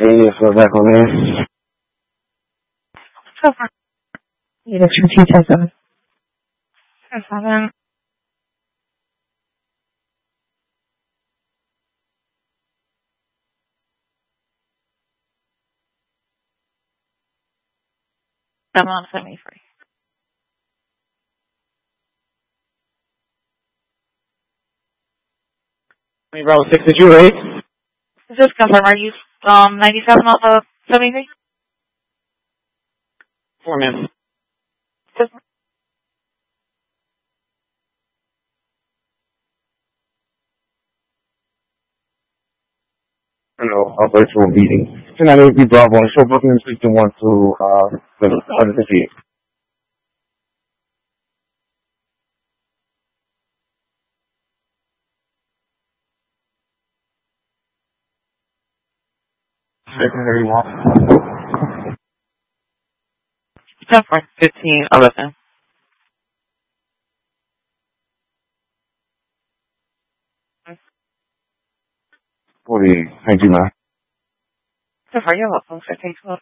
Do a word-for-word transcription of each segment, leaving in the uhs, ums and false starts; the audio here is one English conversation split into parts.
Yes, we're back on there. So far. Unit two ten seven. ten seven. Seven on seventy-three. Bravo six, did you rate? Just confirm, are you um ninety-seven off of seventy-three? Four minutes. Just No, a virtual meeting. Tonight it would be Bravo on show Brooklyn six to one to uh the one fifty-eight. Secondary one. ten four. fifteen eleven. Forty. Thank you, man. So far, you're welcome. fifteen twelve.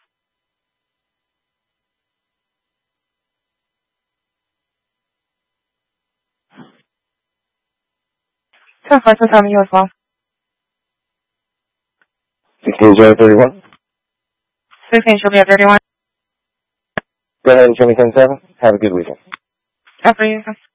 ten four, so tell me you as well. Sixteen zero thirty one. fifteen should be at thirty-one. Go ahead and show me ten seven. Have a good weekend. After you.